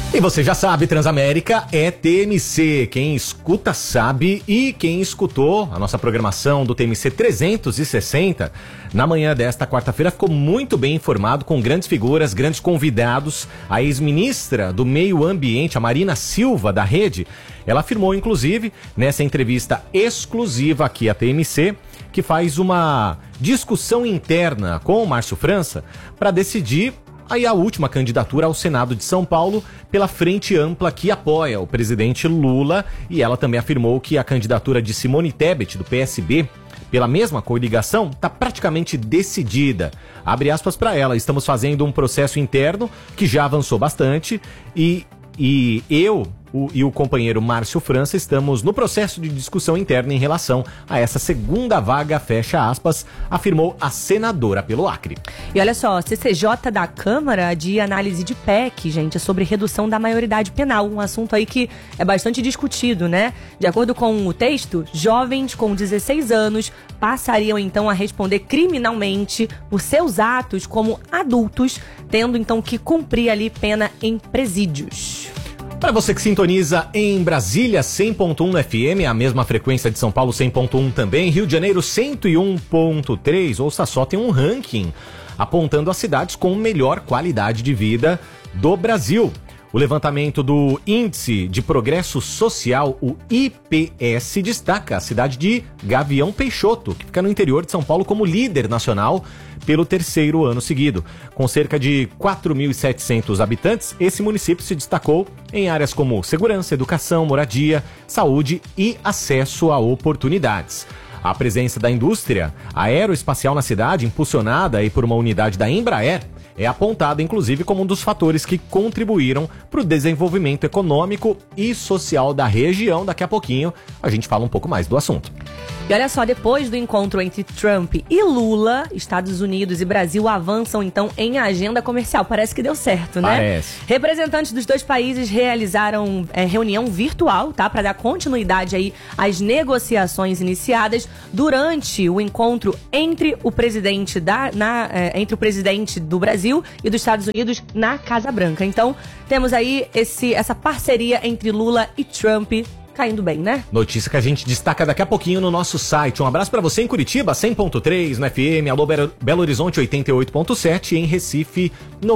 E você já sabe, Transamérica é TMC. Quem escuta sabe, e quem escutou a nossa programação do TMC 360 na manhã desta quarta-feira ficou muito bem informado, com grandes figuras, grandes convidados. A ex-ministra do Meio Ambiente, a Marina Silva, da Rede, ela afirmou, inclusive, nessa entrevista exclusiva aqui à TMC, que faz uma discussão interna com o Márcio França para decidir aí a última candidatura ao Senado de São Paulo pela Frente Ampla, que apoia o presidente Lula. E ela também afirmou que a candidatura de Simone Tebet, do PSB, pela mesma coligação, está praticamente decidida. Abre aspas para ela: estamos fazendo um processo interno que já avançou bastante e eu e o companheiro Márcio França estamos no processo de discussão interna em relação a essa segunda vaga, fecha aspas, afirmou a senadora pelo Acre. E olha só, CCJ da Câmara de análise de PEC, gente, sobre redução da maioridade penal, um assunto aí que é bastante discutido, né? De acordo com o texto, jovens com 16 anos passariam então a responder criminalmente por seus atos como adultos, tendo então que cumprir ali pena em presídios. Para você que sintoniza em Brasília, 100.1 FM, a mesma frequência de São Paulo, 100.1 também, Rio de Janeiro, 101.3, ouça só, tem um ranking apontando as cidades com melhor qualidade de vida do Brasil. O levantamento do Índice de Progresso Social, o IPS, destaca a cidade de Gavião Peixoto, que fica no interior de São Paulo, como líder nacional pelo terceiro ano seguido. Com cerca de 4.700 habitantes, esse município se destacou em áreas como segurança, educação, moradia, saúde e acesso a oportunidades. A presença da indústria aeroespacial na cidade, impulsionada aí por uma unidade da Embraer, é apontada, inclusive, como um dos fatores que contribuíram para o desenvolvimento econômico e social da região. Daqui a pouquinho a gente fala um pouco mais do assunto. E olha só, depois do encontro entre Trump e Lula, Estados Unidos e Brasil avançam então em agenda comercial. Parece que deu certo, né? Parece. Representantes dos dois países realizaram reunião virtual, tá? Para dar continuidade aí às negociações iniciadas durante o encontro entre o presidente entre o presidente do Brasil e dos Estados Unidos na Casa Branca. Então, temos aí essa parceria entre Lula e Trump caindo bem, né? Notícia que a gente destaca daqui a pouquinho no nosso site. Um abraço pra você em Curitiba, 100.3 no FM, alô Belo Horizonte 88.7, em Recife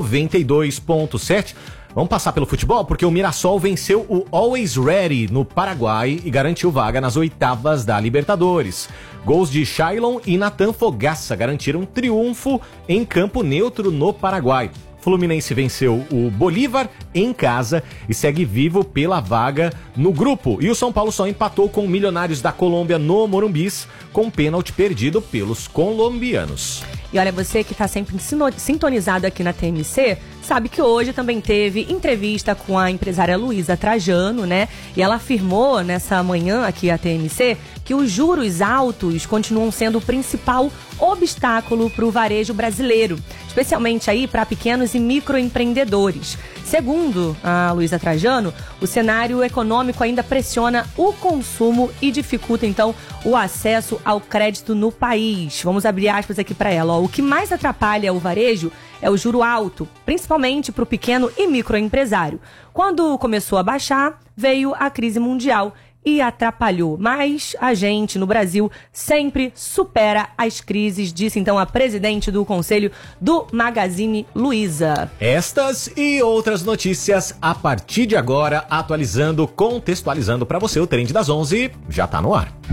92.7. Vamos passar pelo futebol, porque o Mirassol venceu o Always Ready no Paraguai e garantiu vaga nas oitavas da Libertadores. Gols de Shailon e Nathan Fogaça garantiram triunfo em campo neutro no Paraguai. Fluminense venceu o Bolívar em casa e segue vivo pela vaga no grupo. E o São Paulo só empatou com o Milionários da Colômbia no Morumbis, com pênalti perdido pelos colombianos. E olha, você que está sempre sintonizado aqui na TMC, sabe que hoje também teve entrevista com a empresária Luísa Trajano, né? E ela afirmou nessa manhã aqui à TMC que os juros altos continuam sendo o principal obstáculo para o varejo brasileiro, especialmente aí para pequenos e microempreendedores. Segundo a Luísa Trajano, o cenário econômico ainda pressiona o consumo e dificulta, então, o acesso ao crédito no país. Vamos abrir aspas aqui para ela. O que mais atrapalha o varejo é o juro alto, principalmente para o pequeno e microempresário. Quando começou a baixar, veio a crise mundial e atrapalhou. Mas a gente, no Brasil, sempre supera as crises, disse então a presidente do Conselho do Magazine Luiza. Estas e outras notícias a partir de agora, atualizando, contextualizando para você. O Trend das 11 já tá no ar.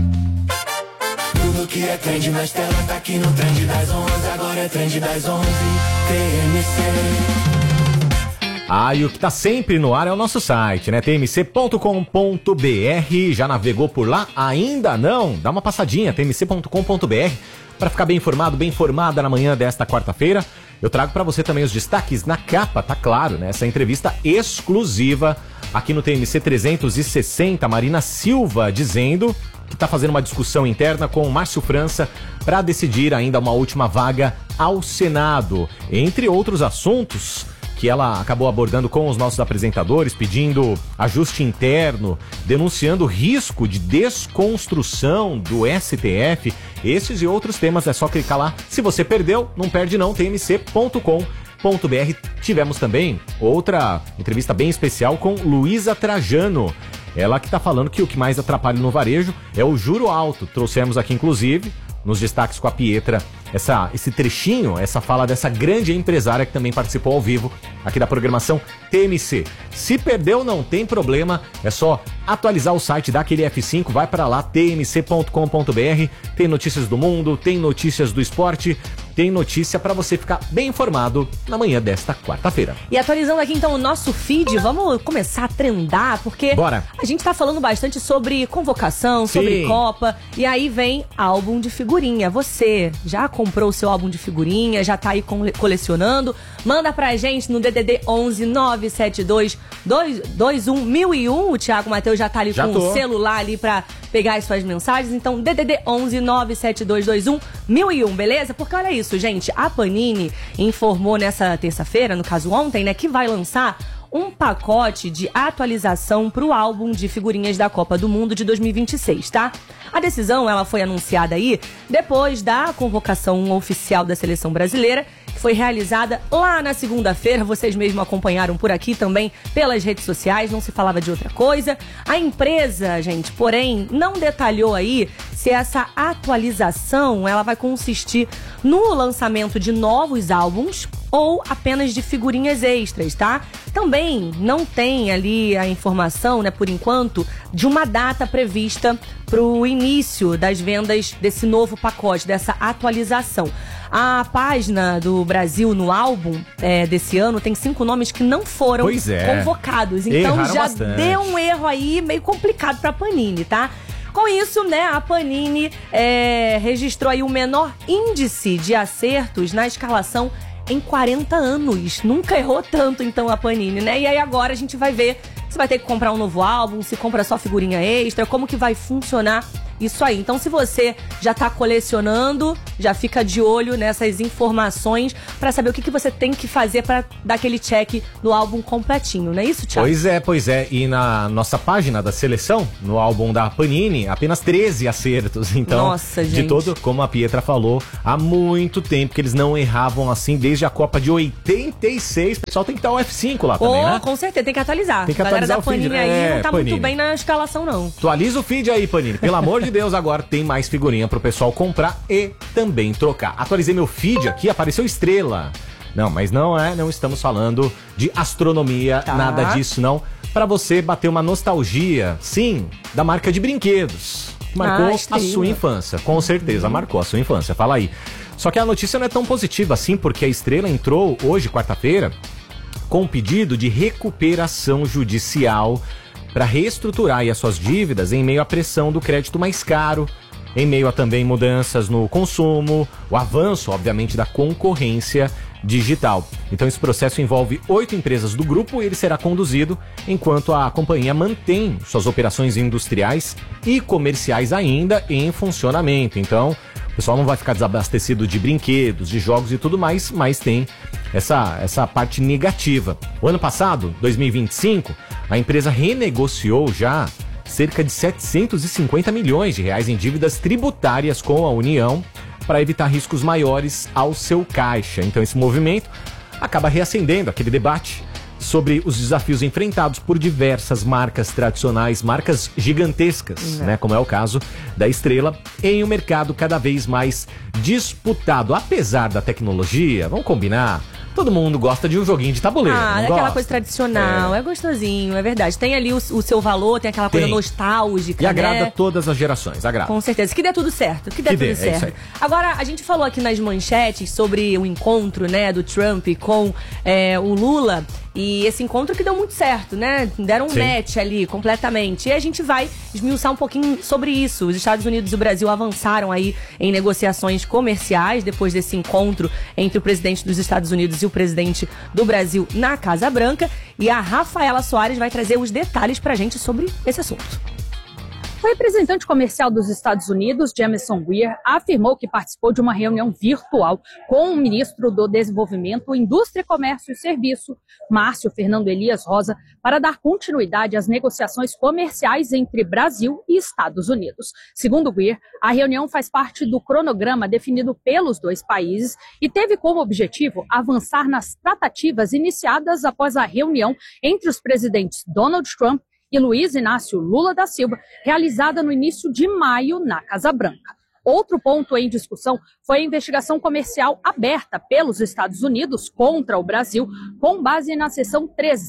Tudo que é trend nas telas tá aqui no Trend das 11. Agora é Trend das 11, TMC. E o que tá sempre no ar é o nosso site, né? tmc.com.br. Já navegou por lá? Ainda não? Dá uma passadinha, tmc.com.br, para ficar bem informado, bem informada na manhã desta quarta-feira. Eu trago para você também os destaques na capa, tá claro, né? Essa entrevista exclusiva aqui no TMC 360, Marina Silva dizendo que tá fazendo uma discussão interna com o Márcio França para decidir ainda uma última vaga ao Senado, entre outros assuntos que ela acabou abordando com os nossos apresentadores, pedindo ajuste interno, denunciando risco de desconstrução do STF. Esses e outros temas é só clicar lá. Se você perdeu, não perde não, tmc.com. Tivemos também outra entrevista bem especial com Luísa Trajano. Ela que está falando que o que mais atrapalha no varejo é o juro alto. Trouxemos aqui, inclusive, nos destaques com a Pietra, esse trechinho, essa fala dessa grande empresária que também participou ao vivo aqui da programação TMC. Se perdeu, não tem problema, é só atualizar o site daquele F5, vai para lá, tmc.com.br, tem notícias do mundo, tem notícias do esporte, tem notícia para você ficar bem informado na manhã desta quarta-feira. E atualizando aqui então o nosso feed, vamos começar a trendar, porque Bora. A gente tá falando bastante sobre convocação, sobre Copa, e aí vem álbum de figurinha. Você já comprou o seu álbum de figurinha, já tá aí colecionando? Manda pra gente no DDD 11 972 221 1001. O Thiago Mateus já tá ali com o celular ali pra pegar as suas mensagens. Então, DDD 11 972 221 1001, beleza? Porque olha isso, gente, a Panini informou nessa terça-feira, no caso ontem, né, que vai lançar um pacote de atualização para o álbum de figurinhas da Copa do Mundo de 2026, tá? A decisão, ela foi anunciada aí depois da convocação oficial da seleção brasileira, que foi realizada lá na segunda-feira. Vocês mesmos acompanharam por aqui também pelas redes sociais, não se falava de outra coisa. A empresa, gente, porém, não detalhou aí se essa atualização ela vai consistir no lançamento de novos álbuns ou apenas de figurinhas extras, tá? Também não tem ali a informação, né, por enquanto, de uma data prevista para o início das vendas desse novo pacote, dessa atualização. A página do Brasil no álbum desse ano tem 5 nomes que não foram convocados. Então erraram já bastante. Deu um erro aí meio complicado para a Panini, tá? Com isso, né, a Panini registrou aí o menor índice de acertos na escalação em 40 anos. Nunca errou tanto, então, a Panini, né? E aí agora a gente vai ver se vai ter que comprar um novo álbum, se compra só figurinha extra, como que vai funcionar isso aí. Então, se você já tá colecionando, já fica de olho nessas informações pra saber o que você tem que fazer pra dar aquele check no álbum completinho, não é isso, Thiago? Pois é. E na nossa página da seleção, no álbum da Panini, apenas 13 acertos. Então, nossa, gente. De todo, como a Pietra falou, há muito tempo que eles não erravam assim, desde a Copa de 86. O pessoal tem que dar o F5 lá também, né? Com certeza, tem que atualizar. Tem que atualizar. A galera da Panini feed, aí não tá Panini. muito bem na escalação, não. Atualiza o feed aí, Panini. Pelo amor de Deus, agora tem mais figurinha pro pessoal comprar e também trocar. Atualizei meu feed aqui, apareceu estrela. Não, mas não estamos falando de astronomia, nada disso não. Pra você bater uma nostalgia, sim, da marca de brinquedos. Marcou a sua infância, com certeza, marcou a sua infância. Fala aí. Só que a notícia não é tão positiva assim, porque a Estrela entrou hoje, quarta-feira, com um pedido de recuperação judicial para reestruturar aí as suas dívidas em meio à pressão do crédito mais caro, em meio a também mudanças no consumo, o avanço, obviamente, da concorrência digital. Então esse processo envolve 8 empresas do grupo e ele será conduzido enquanto a companhia mantém suas operações industriais e comerciais ainda em funcionamento. Então o pessoal não vai ficar desabastecido de brinquedos, de jogos e tudo mais, mas tem essa parte negativa. O ano passado, 2025, a empresa renegociou já cerca de 750 milhões de reais em dívidas tributárias com a União para evitar riscos maiores ao seu caixa. Então esse movimento acaba reacendendo aquele debate sobre os desafios enfrentados por diversas marcas tradicionais, marcas gigantescas, né, como é o caso da Estrela, em um mercado cada vez mais disputado. Apesar da tecnologia, vamos combinar, todo mundo gosta de um joguinho de tabuleiro. É aquela coisa tradicional, é gostosinho, é verdade. Tem ali o seu valor, tem aquela coisa nostálgica, e agrada né? Todas as gerações, agrada. Com certeza, que dê tudo certo, que dê tudo certo. Agora, a gente falou aqui nas manchetes sobre o encontro, né, do Trump com o Lula, e esse encontro que deu muito certo, né? Deram um match ali, completamente. E a gente vai esmiuçar um pouquinho sobre isso. Os Estados Unidos e o Brasil avançaram aí em negociações comerciais depois desse encontro entre o presidente dos Estados Unidos e o presidente do Brasil na Casa Branca. E a Rafaela Soares vai trazer os detalhes pra gente sobre esse assunto. O representante comercial dos Estados Unidos, Jamieson Greer, afirmou que participou de uma reunião virtual com o ministro do Desenvolvimento, Indústria, Comércio e Serviço, Márcio Fernando Elias Rosa, para dar continuidade às negociações comerciais entre Brasil e Estados Unidos. Segundo Greer, a reunião faz parte do cronograma definido pelos dois países e teve como objetivo avançar nas tratativas iniciadas após a reunião entre os presidentes Donald Trump e Luiz Inácio Lula da Silva, realizada no início de maio na Casa Branca. Outro ponto em discussão foi a investigação comercial aberta pelos Estados Unidos contra o Brasil, com base na seção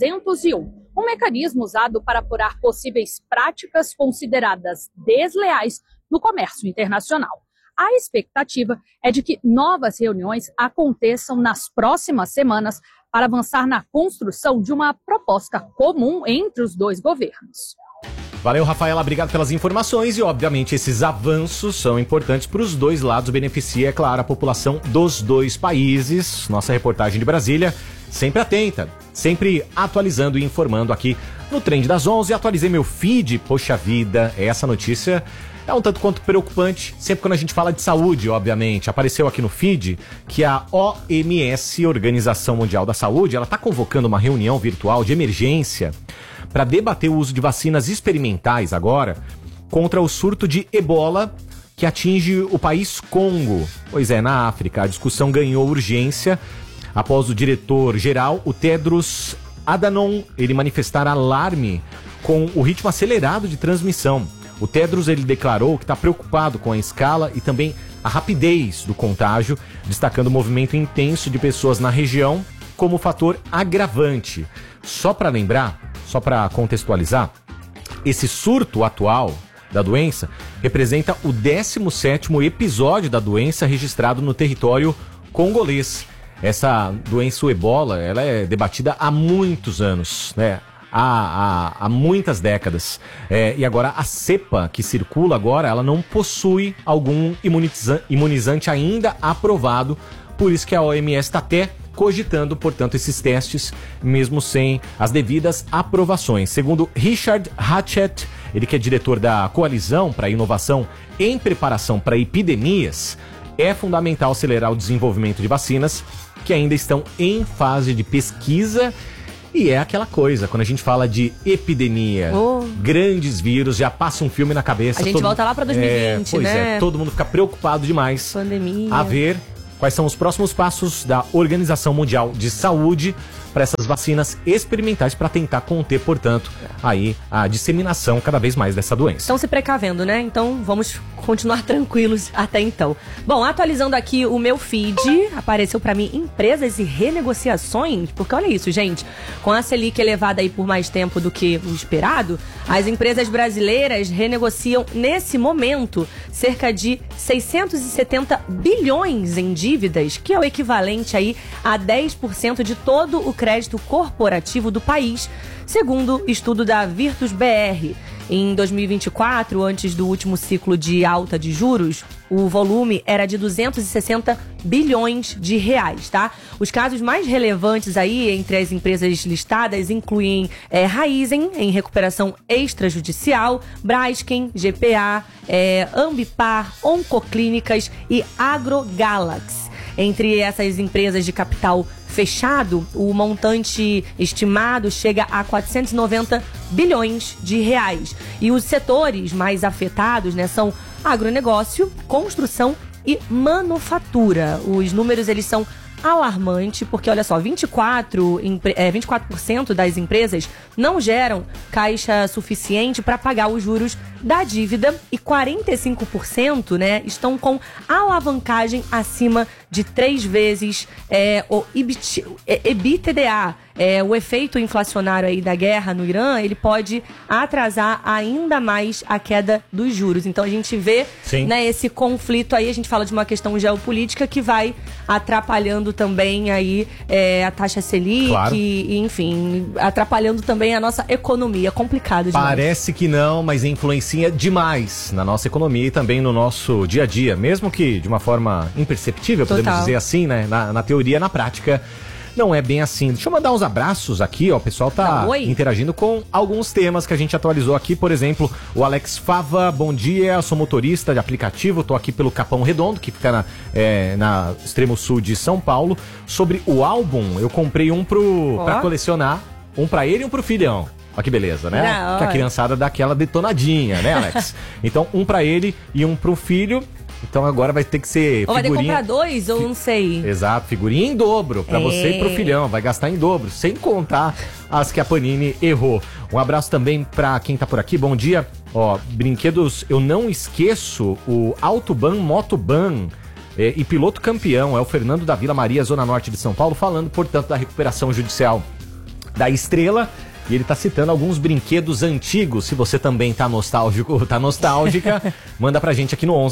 301, um mecanismo usado para apurar possíveis práticas consideradas desleais no comércio internacional. A expectativa é de que novas reuniões aconteçam nas próximas semanas para avançar na construção de uma proposta comum entre os dois governos. Valeu, Rafaela, obrigado pelas informações e, obviamente, esses avanços são importantes para os dois lados, beneficia, é claro, a população dos dois países. Nossa reportagem de Brasília, sempre atenta, sempre atualizando e informando aqui no Trend das 11. Atualizei meu feed, poxa vida, essa notícia é um tanto quanto preocupante, sempre quando a gente fala de saúde, obviamente. Apareceu aqui no feed que a OMS, Organização Mundial da Saúde, ela está convocando uma reunião virtual de emergência para debater o uso de vacinas experimentais agora contra o surto de ebola que atinge o país Congo. Pois é, na África. A discussão ganhou urgência após o diretor-geral, o Tedros Adhanom, ele manifestar alarme com o ritmo acelerado de transmissão. O Tedros, ele declarou que está preocupado com a escala e também a rapidez do contágio, destacando o movimento intenso de pessoas na região como fator agravante. Só para lembrar, só para contextualizar, esse surto atual da doença representa o 17º episódio da doença registrado no território congolês. Essa doença, o ebola, ela é debatida há muitos anos, né? Há muitas décadas. E agora a cepa que circula agora, ela não possui algum imunizante ainda aprovado, por isso que a OMS está até cogitando, portanto, esses testes, mesmo sem as devidas aprovações. Segundo Richard Hatchett, ele que é diretor da Coalizão para a Inovação em Preparação para Epidemias, é fundamental acelerar o desenvolvimento de vacinas que ainda estão em fase de pesquisa. E é aquela coisa, quando a gente fala de epidemia, grandes vírus, já passa um filme na cabeça. A gente volta lá para 2020, pois né? Todo mundo fica preocupado demais. Pandemia. A ver quais são os próximos passos da Organização Mundial de Saúde para essas vacinas experimentais para tentar conter, portanto, aí a disseminação cada vez mais dessa doença. Estão se precavendo, né? Então vamos continuar tranquilos até então. Bom, atualizando aqui o meu feed, apareceu para mim empresas e renegociações, porque olha isso, gente, com a Selic elevada aí por mais tempo do que o esperado, as empresas brasileiras renegociam nesse momento cerca de 670 bilhões em dívidas, que é o equivalente aí a 10% de todo o crédito corporativo do país, segundo estudo da Virtus BR. Em 2024, antes do último ciclo de alta de juros, o volume era de 260 bilhões de reais, tá? Os casos mais relevantes aí entre as empresas listadas incluem Raizen, em recuperação extrajudicial, Braskem, GPA, Ambipar, Oncoclínicas e AgroGalaxy. Entre essas empresas de capital fechado, o montante estimado chega a 490 bilhões de reais. E os setores mais afetados, né, são agronegócio, construção e manufatura. Os números, eles são alarmantes, porque olha só, 24% das empresas não geram caixa suficiente para pagar os juros da dívida e 45%, né, estão com alavancagem acima de 3 vezes o EBITDA. O efeito inflacionário aí da guerra no Irã, ele pode atrasar ainda mais a queda dos juros. Então a gente vê, né, esse conflito aí, a gente fala de uma questão geopolítica que vai atrapalhando também aí a taxa Selic, claro. E enfim, atrapalhando também a nossa economia. Complicado demais. Parece que não, mas influencia demais na nossa economia e também no nosso dia a dia, mesmo que de uma forma imperceptível, podemos dizer assim, né? Na teoria, na prática, não é bem assim. Deixa eu mandar uns abraços aqui, ó. O pessoal tá interagindo com alguns temas que a gente atualizou aqui. Por exemplo, o Alex Fava, bom dia, sou motorista de aplicativo, tô aqui pelo Capão Redondo, que fica na extremo sul de São Paulo. Sobre o álbum, eu comprei um pra colecionar, um pra ele e um pro filhão. Olha que beleza, né? Que a criançada dá aquela detonadinha, né, Alex? Então, um pra ele e um pro filho. Então agora vai ter que ser ou figurinha... Ou vai ter que comprar 2 ou não sei. Exato, figurinha em dobro pra você e pro filhão. Vai gastar em dobro, sem contar as que a Panini errou. Um abraço também pra quem tá por aqui, bom dia. Ó, brinquedos, eu não esqueço o Autoban Motoban e piloto campeão. É o Fernando da Vila Maria, Zona Norte de São Paulo, falando, portanto, da recuperação judicial da Estrela. E ele tá citando alguns brinquedos antigos. Se você também tá nostálgico, tá nostálgica, manda pra gente aqui no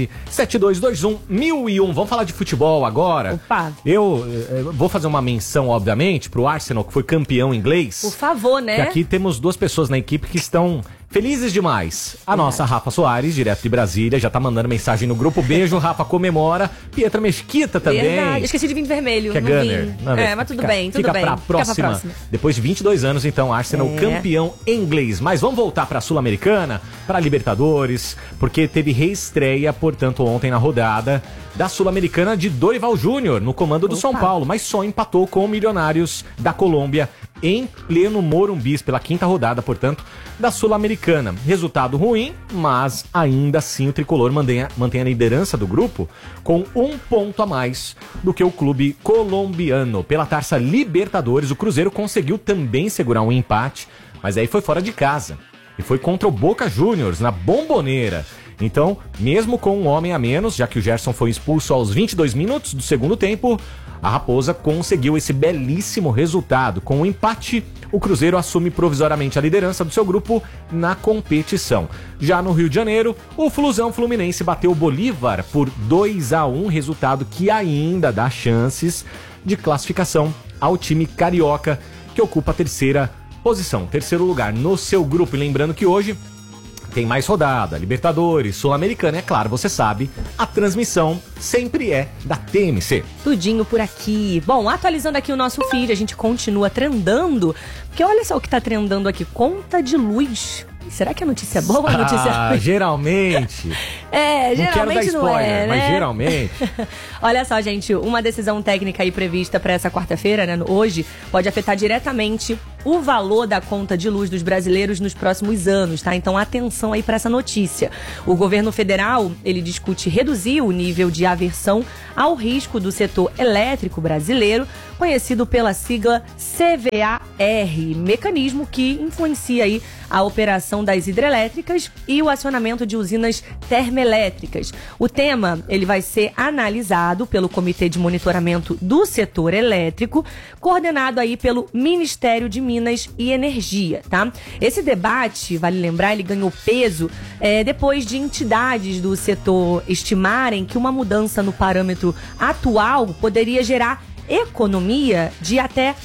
11972211001. Vamos falar de futebol agora? Opa! Eu vou fazer uma menção, obviamente, pro Arsenal, que foi campeão inglês. Por favor, né? Que aqui temos 2 pessoas na equipe que estão felizes demais. A nossa Rafa Soares, direto de Brasília, já tá mandando mensagem no grupo. Beijo, Rafa, comemora. Pietra Mesquita também. Verdade, esqueci de vinho vermelho. Que é Gunner. Mas tudo bem, tudo bem. Fica pra próxima. Depois de 22 anos, então, Arsenal campeão inglês. Mas vamos voltar pra Sul-Americana, pra Libertadores, porque teve reestreia, portanto, ontem na rodada da Sul-Americana de Dorival Júnior, no comando do São Paulo, mas só empatou com o Milionários da Colômbia em pleno Morumbi, pela 5ª rodada, portanto, da Sul-Americana. Resultado ruim, mas ainda assim o tricolor mantém a liderança do grupo com 1 ponto a mais do que o clube colombiano. Pela Taça Libertadores, o Cruzeiro conseguiu também segurar um empate, mas aí foi fora de casa e foi contra o Boca Juniors, na Bombonera. Então, mesmo com um homem a menos, já que o Gerson foi expulso aos 22 minutos do segundo tempo, a Raposa conseguiu esse belíssimo resultado. Com o empate, o Cruzeiro assume provisoriamente a liderança do seu grupo na competição. Já no Rio de Janeiro, o Flusão Fluminense bateu o Bolívar por 2-1, resultado que ainda dá chances de classificação ao time carioca, que ocupa a 3ª posição, 3º lugar no seu grupo. E lembrando que hoje tem mais rodada, Libertadores, Sul-Americana, é claro, você sabe, a transmissão sempre é da TMC. Tudinho por aqui. Bom, atualizando aqui o nosso feed, a gente continua trendando, porque olha só o que tá trendando aqui, conta de luz. Será que a notícia é boa ou a notícia é ruim? Geralmente. Geralmente não quero dar spoiler, né? mas geralmente. Olha só, gente, uma decisão técnica aí prevista para essa quarta-feira, né, hoje, pode afetar diretamente o valor da conta de luz dos brasileiros nos próximos anos, tá? Então, atenção aí para essa notícia. O governo federal, ele discute reduzir o nível de aversão ao risco do setor elétrico brasileiro, conhecido pela sigla CVAR, mecanismo que influencia aí a operação das hidrelétricas e o acionamento de usinas termoelétricas. O tema, ele vai ser analisado pelo Comitê de Monitoramento do Setor Elétrico, coordenado aí pelo Ministério de Minas e Energia, tá? Esse debate, vale lembrar, ele ganhou peso depois de entidades do setor estimarem que uma mudança no parâmetro atual poderia gerar economia de até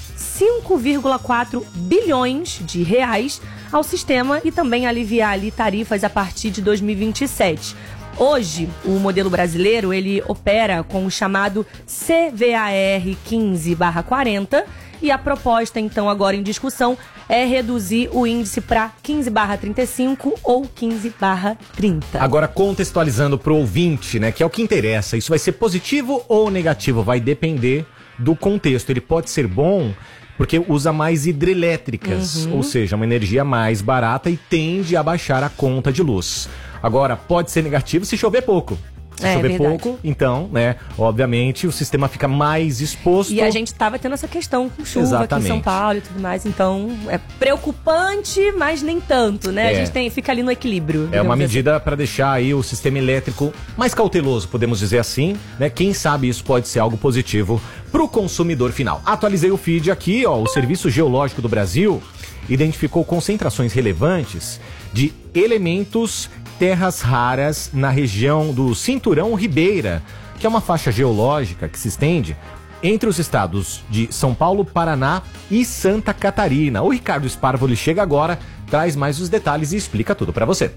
5,4 bilhões de reais ao sistema e também aliviar ali tarifas a partir de 2027. Hoje, o modelo brasileiro, ele opera com o chamado CVAR 15/40 e a proposta, então, agora em discussão é reduzir o índice para 15/35 ou 15/30. Agora, contextualizando para o ouvinte, né, que é o que interessa, isso vai ser positivo ou negativo? Vai depender do contexto. Ele pode ser bom porque usa mais hidrelétricas, ou seja, uma energia mais barata e tende a baixar a conta de luz. Agora, pode ser negativo se chover pouco. Se chover pouco, então, né, obviamente, o sistema fica mais exposto. E a gente estava tendo essa questão com chuva aqui em São Paulo e tudo mais, então é preocupante, mas nem tanto, né? A gente fica ali no equilíbrio. É uma medida para deixar aí o sistema elétrico mais cauteloso, podemos dizer assim, né? Quem sabe isso pode ser algo positivo para o consumidor final. Atualizei o feed aqui, ó, o Serviço Geológico do Brasil identificou concentrações relevantes de elementos terras raras na região do Cinturão Ribeira, que é uma faixa geológica que se estende entre os estados de São Paulo, Paraná e Santa Catarina. O Ricardo Sparvoli chega agora, traz mais os detalhes e explica tudo para você.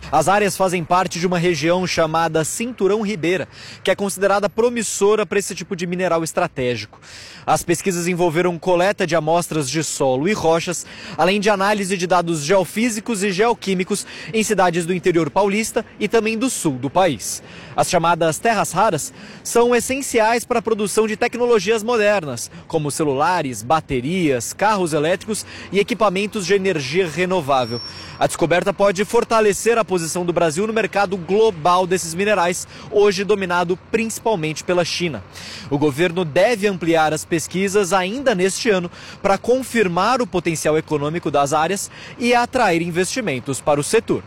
As áreas fazem parte de uma região chamada Cinturão Ribeira, que é considerada promissora para esse tipo de mineral estratégico. As pesquisas envolveram coleta de amostras de solo e rochas, além de análise de dados geofísicos e geoquímicos em cidades do interior paulista e também do sul do país. As chamadas terras raras são essenciais para a produção de tecnologias modernas, como celulares, baterias, carros elétricos e equipamentos de energia renovável. A descoberta pode fortalecer a posição do Brasil no mercado global desses minerais, hoje dominado principalmente pela China. O governo deve ampliar as pesquisas ainda neste ano para confirmar o potencial econômico das áreas e atrair investimentos para o setor.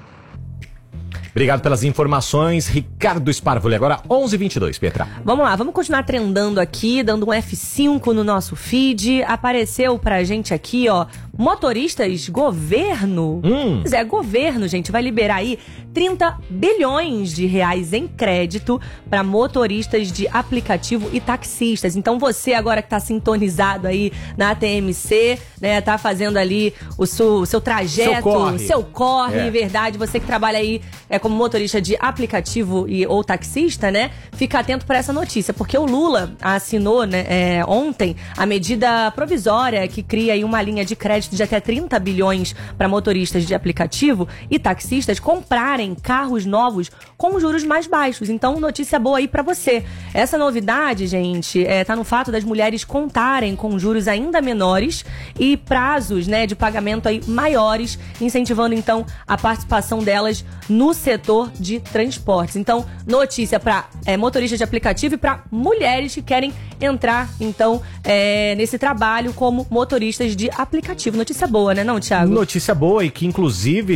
Obrigado pelas informações, Ricardo Sparvoli. Agora 11h22, Petra. Vamos lá, vamos continuar trendando aqui, dando um F5 no nosso feed. Apareceu pra gente aqui, ó, motoristas governo. Pois é, governo, gente, vai liberar aí 30 bilhões de reais em crédito para motoristas de aplicativo e taxistas. Então você agora que tá sintonizado aí na TMC, né, tá fazendo ali o seu trajeto, seu corre, verdade, você que trabalha aí como motorista de aplicativo ou taxista, né, fica atento para essa notícia, porque o Lula assinou, né, ontem a medida provisória que cria aí uma linha de crédito de até 30 bilhões para motoristas de aplicativo e taxistas comprarem carros novos com juros mais baixos. Então, notícia boa aí para você. Essa novidade, gente, tá no fato das mulheres contarem com juros ainda menores e prazos, né, de pagamento aí maiores, incentivando então a participação delas no setor de transportes. Então, notícia para motoristas de aplicativo e para mulheres que querem entrar então nesse trabalho como motoristas de aplicativo. Notícia boa, né, não, Thiago? Notícia boa, e que inclusive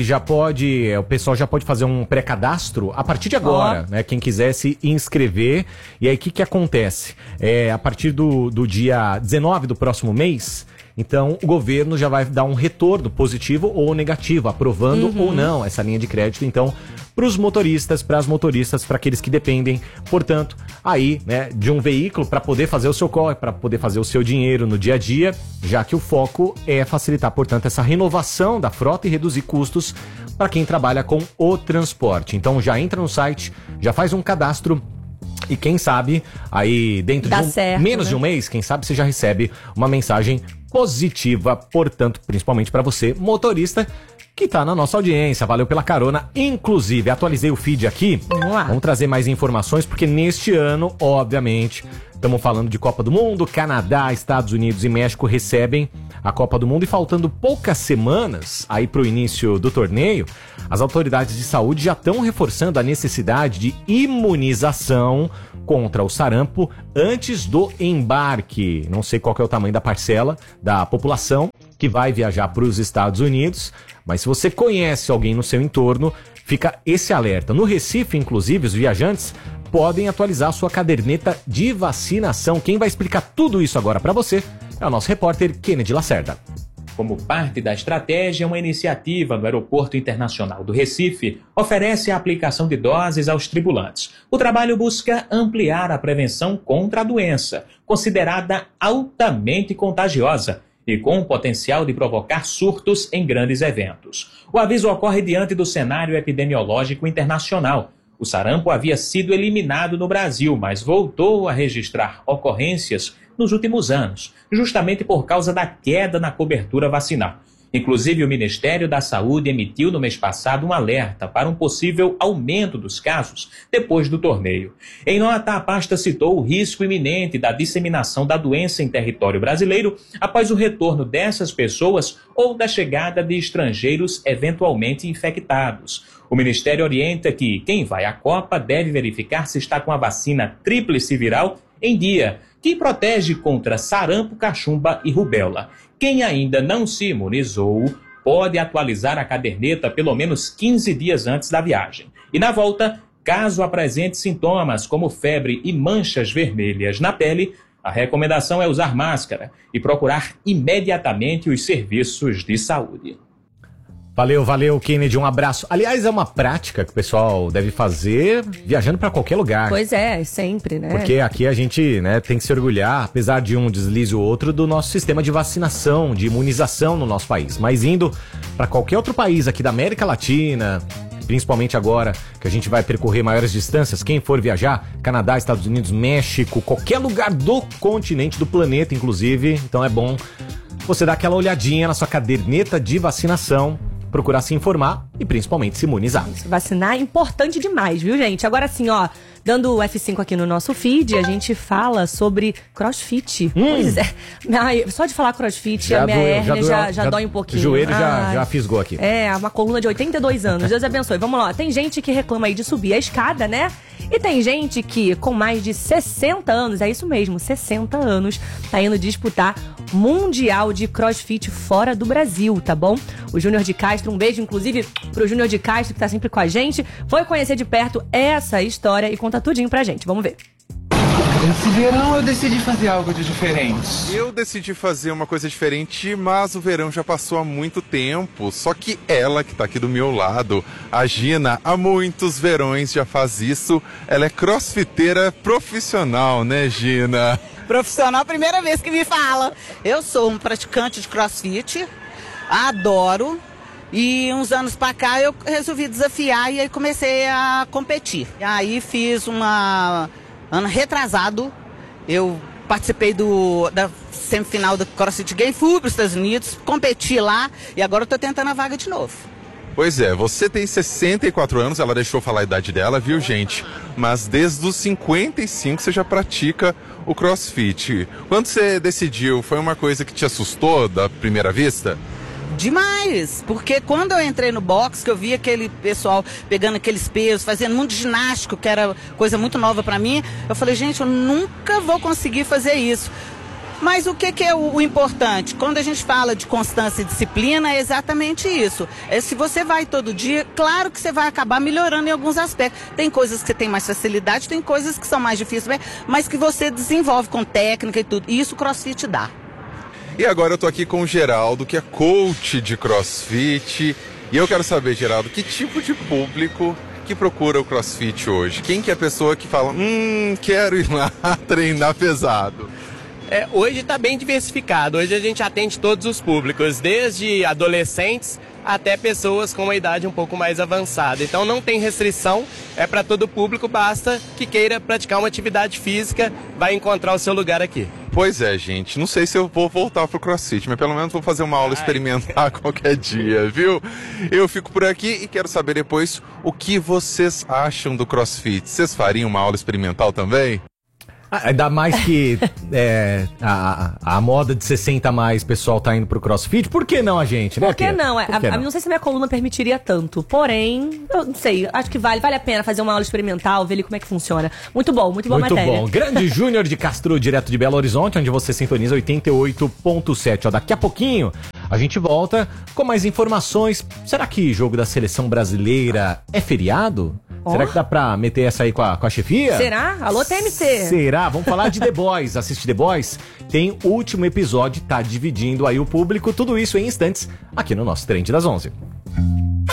o pessoal já pode fazer um pré-cadastro a partir de agora, né? Quem quiser se inscrever. E aí o que acontece? A partir do dia 19 do próximo mês, então o governo já vai dar um retorno positivo ou negativo, aprovando ou não essa linha de crédito, então, para os motoristas, para as motoristas, para aqueles que dependem, portanto, aí, né, de um veículo para poder fazer o seu corre, para poder fazer o seu dinheiro no dia a dia, já que o foco é facilitar, portanto, essa renovação da frota e reduzir custos para quem trabalha com o transporte. Então já entra no site, já faz um cadastro. E quem sabe, aí dentro de menos de um mês, quem sabe você já recebe uma mensagem positiva, portanto, principalmente para você, motorista, que tá na nossa audiência. Valeu pela carona. Inclusive, atualizei o feed aqui. Vamos trazer mais informações, porque neste ano, obviamente, estamos falando de Copa do Mundo. Canadá, Estados Unidos e México recebem a Copa do Mundo. E faltando poucas semanas aí pro início do torneio, as autoridades de saúde já estão reforçando a necessidade de imunização contra o sarampo antes do embarque. Não sei qual que é o tamanho da parcela da população que vai viajar para os Estados Unidos, mas se você conhece alguém no seu entorno, fica esse alerta. No Recife, inclusive, os viajantes podem atualizar sua caderneta de vacinação. Quem vai explicar tudo isso agora para você é o nosso repórter Kennedy Lacerda. Como parte da estratégia, uma iniciativa no Aeroporto Internacional do Recife oferece a aplicação de doses aos tripulantes. O trabalho busca ampliar a prevenção contra a doença, considerada altamente contagiosa e com o potencial de provocar surtos em grandes eventos. O aviso ocorre diante do cenário epidemiológico internacional. O sarampo havia sido eliminado no Brasil, mas voltou a registrar ocorrências nos últimos anos, justamente por causa da queda na cobertura vacinal. Inclusive, o Ministério da Saúde emitiu no mês passado um alerta para um possível aumento dos casos depois do torneio. Em nota, a pasta citou o risco iminente da disseminação da doença em território brasileiro após o retorno dessas pessoas ou da chegada de estrangeiros eventualmente infectados. O Ministério orienta que quem vai à Copa deve verificar se está com a vacina tríplice viral em dia, que protege contra sarampo, cachumba e rubéola. Quem ainda não se imunizou pode atualizar a caderneta pelo menos 15 dias antes da viagem. E na volta, caso apresente sintomas como febre e manchas vermelhas na pele, a recomendação é usar máscara e procurar imediatamente os serviços de saúde. Valeu, Kennedy, um abraço. Aliás, é uma prática que o pessoal deve fazer viajando para qualquer lugar. Pois é, sempre, né? Porque aqui a gente, né, tem que se orgulhar, apesar de um deslize ou outro, do nosso sistema de vacinação, de imunização no nosso país. Mas indo para qualquer outro país aqui da América Latina, principalmente agora que a gente vai percorrer maiores distâncias. Quem for viajar, Canadá, Estados Unidos, México, qualquer lugar do continente, do planeta, inclusive. Então é bom você dar aquela olhadinha na sua caderneta de vacinação, procurar se informar e principalmente se imunizar. Isso, vacinar é importante demais, viu, gente? Agora sim, ó, dando o F5 aqui no nosso feed, a gente fala sobre crossfit. Pois é. Ai, só de falar crossfit, a minha hérnia já dói um pouquinho. O joelho já fisgou aqui. É, uma coluna de 82 anos. Deus abençoe. Vamos lá. Tem gente que reclama aí de subir a escada, né? E tem gente que, com mais de 60 anos, é isso mesmo, 60 anos, tá indo disputar Mundial de CrossFit fora do Brasil, tá bom? O Júnior de Castro, um beijo, inclusive, pro Júnior de Castro, que tá sempre com a gente, foi conhecer de perto essa história e conta tudinho pra gente. Vamos ver. Esse verão eu decidi fazer algo de diferente. Eu decidi fazer uma coisa diferente, mas o verão já passou há muito tempo. Só que ela, que tá aqui do meu lado, a Gina, há muitos verões já faz isso. Ela é crossfiteira profissional, né, Gina? Profissional, primeira vez que me fala. Eu sou um praticante de crossfit, adoro. E uns anos pra cá eu resolvi desafiar e aí comecei a competir. E aí fiz ano retrasado, eu participei da semifinal do CrossFit Games, fui para os Estados Unidos, competi lá e agora eu tô tentando a vaga de novo. Pois é, você tem 64 anos, ela deixou falar a idade dela, viu, gente? Mas desde os 55 você já pratica o CrossFit. Quando você decidiu, foi uma coisa que te assustou da primeira vista? Demais, porque quando eu entrei no box, que eu vi aquele pessoal pegando aqueles pesos, fazendo muito ginástico, que era coisa muito nova pra mim, eu falei, gente, eu nunca vou conseguir fazer isso. Mas o que é o importante? Quando a gente fala de constância e disciplina, é exatamente isso. Se você vai todo dia, claro que você vai acabar melhorando em alguns aspectos. Tem coisas que você tem mais facilidade, tem coisas que são mais difíceis, mas que você desenvolve com técnica e tudo. E isso o CrossFit dá. E agora eu tô aqui com o Geraldo, que é coach de CrossFit. E eu quero saber, Geraldo, que tipo de público que procura o CrossFit hoje? Quem que é a pessoa que fala, quero ir lá treinar pesado? Hoje está bem diversificado. Hoje a gente atende todos os públicos, desde adolescentes até pessoas com uma idade um pouco mais avançada. Então não tem restrição, é para todo público, basta que queira praticar uma atividade física, vai encontrar o seu lugar aqui. Pois é, gente, não sei se eu vou voltar pro CrossFit, mas pelo menos vou fazer uma aula experimentar qualquer dia, viu? Eu fico por aqui e quero saber depois o que vocês acham do CrossFit. Vocês fariam uma aula experimental também? Ainda mais que a moda de 60 a mais, pessoal tá indo pro CrossFit. Por que não a gente, né? Por que não? Não sei se minha coluna permitiria tanto. Porém, eu não sei, acho que vale a pena fazer uma aula experimental, ver ali como é que funciona. Muito boa matéria. Muito bom. Grande Júnior de Castro, direto de Belo Horizonte, onde você sintoniza 88.7. Daqui a pouquinho a gente volta com mais informações. Será que jogo da seleção brasileira é feriado? Será que dá pra meter essa aí com a chefia? Será? Alô, TMC. Será? Vamos falar de The Boys. Assiste The Boys? Tem o último episódio, tá dividindo aí o público. Tudo isso em instantes aqui no nosso Trend das 11.